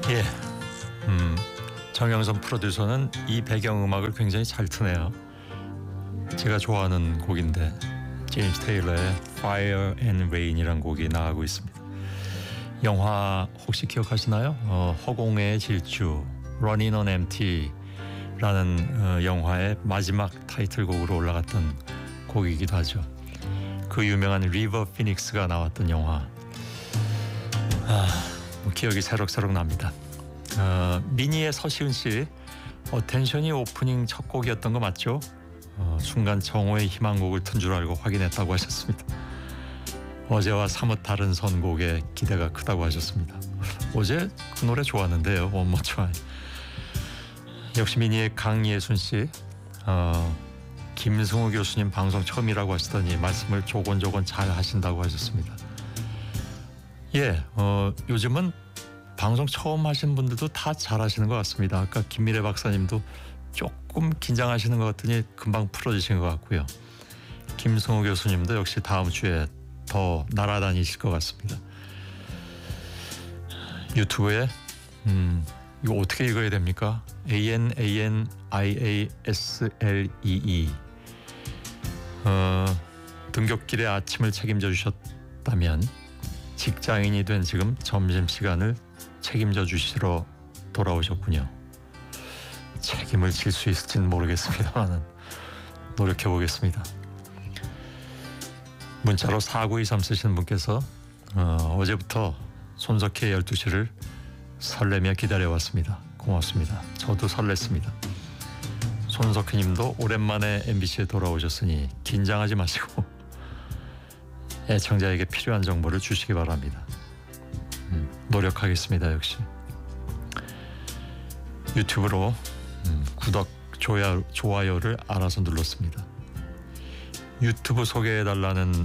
예, 정영선 프로듀서는 이 배경음악을 굉장히 잘 트네요. 제가 좋아하는 곡인데 제임스 테일러의 Fire and Rain이란 곡이 나가고 있습니다. 영화 혹시 기억하시나요? 허공의 질주, Running on Empty라는 영화의 마지막 타이틀곡으로 올라갔던 곡이기도 하죠. 그 유명한 리버 피닉스가 나왔던 영화. 기억이 새록새록 납니다. 미니의 서시은 씨, 텐션이 오프닝 첫 곡이었던 거 맞죠? 순간 정오의 희망곡을 튼 줄 알고 확인했다고 하셨습니다. 어제와 사뭇 다른 선곡에 기대가 크다고 하셨습니다. 어제 그 노래 좋았는데요. One More Try. 역시 미니의 강예순 씨, 김승우 교수님 방송 처음이라고 하시더니 말씀을 조곤조곤 잘 하신다고 하셨습니다. 예, 요즘은 방송 처음 하신 분들도 다 잘하시는 것 같습니다. 아까 김미래 박사님도 조금 긴장하시는 것 같더니 금방 풀어지신 것 같고요. 김승우 교수님도 역시 다음 주에 더 날아다니실 것 같습니다. 유튜브에 이거 어떻게 읽어야 됩니까? ANANIASLEE 등굣길의 아침을 책임져 주셨다면 직장인이 된 지금 점심시간을 책임져 주시러 돌아오셨군요. 책임을 질 수 있을지는 모르겠습니다만 노력해 보겠습니다. 문자로 4923 쓰시는 분께서 어제부터 손석희의 12시를 설레며 기다려왔습니다. 고맙습니다. 저도 설렜습니다. 손석희 님도 오랜만에 MBC에 돌아오셨으니 긴장하지 마시고 애청자에게 필요한 정보를 주시기 바랍니다. 노력하겠습니다. 역시 유튜브로 구독, 좋아요를 알아서 눌렀습니다. 유튜브 소개해달라는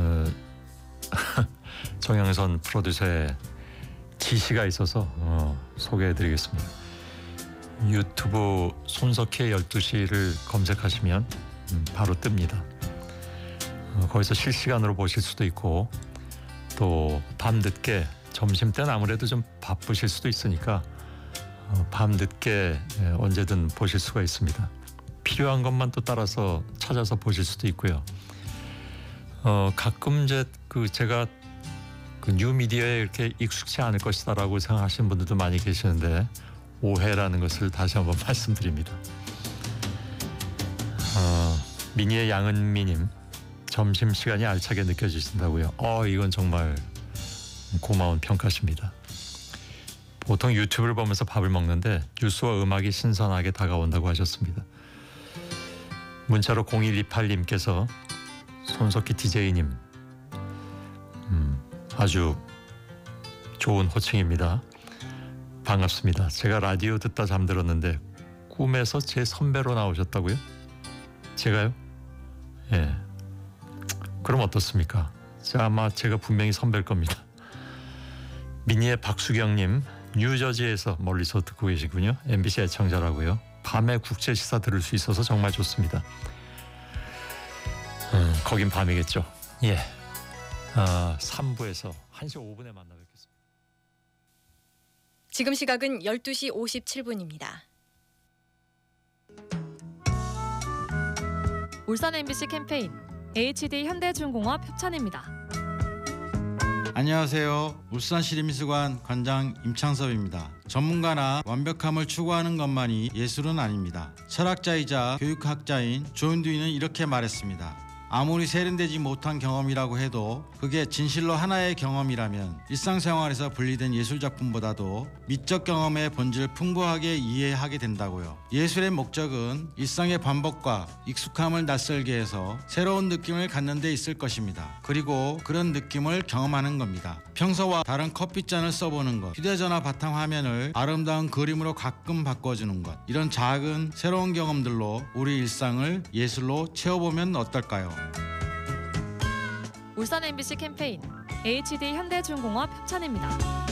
정영선 프로듀서의 지시가 있어서 소개해드리겠습니다. 유튜브 손석희의 12시를 검색하시면 바로 뜹니다. 거기서 실시간으로 보실 수도 있고 또 밤늦게 점심때는 아무래도 좀 바쁘실 수도 있으니까 밤늦게 언제든 보실 수가 있습니다. 필요한 것만 또 따라서 찾아서 보실 수도 있고요. 가끔 제가 뉴미디어에 이렇게 익숙치 않을 것이다라고 생각하시는 분들도 많이 계시는데 오해라는 것을 다시 한번 말씀드립니다. 미니의 양은미님, 점심시간이 알차게 느껴지신다고요. 이건 정말 고마운 평가십니다. 보통 유튜브를 보면서 밥을 먹는데 뉴스와 음악이 신선하게 다가온다고 하셨습니다. 문자로 0128님께서 손석희 DJ님 아주 좋은 호칭입니다. 반갑습니다. 제가 라디오 듣다 잠들었는데 꿈에서 제 선배로 나오셨다고요? 제가요? 예. 그럼 어떻습니까? 아마 제가 분명히 선배일 겁니다. 미니의 박수경님, 뉴저지에서 멀리서 듣고 계시군요. MBC 애청자라고요. 밤에 국제시사 들을 수 있어서 정말 좋습니다. 거긴 밤이겠죠. 예. 3부에서 1시 5분에 만나 뵙겠습니다. 지금 시각은 12시 57분입니다. 울산 MBC 캠페인 HD 현대중공업 협찬입니다. 안녕하세요. 울산시립미술관 관장 임창섭입니다. 전문가나 완벽함을 추구하는 것만이 예술은 아닙니다. 철학자이자 교육학자인 조은두이는 이렇게 말했습니다. 아무리 세련되지 못한 경험이라고 해도 그게 진실로 하나의 경험이라면 일상생활에서 분리된 예술작품보다도 미적 경험의 본질을 풍부하게 이해하게 된다고요. 예술의 목적은 일상의 반복과 익숙함을 낯설게 해서 새로운 느낌을 갖는 데 있을 것입니다. 그리고 그런 느낌을 경험하는 겁니다. 평소와 다른 커피잔을 써보는 것, 휴대전화 바탕화면을 아름다운 그림으로 가끔 바꿔주는 것, 이런 작은 새로운 경험들로 우리 일상을 예술로 채워보면 어떨까요? 울산 MBC 캠페인 HD 현대중공업 협찬입니다.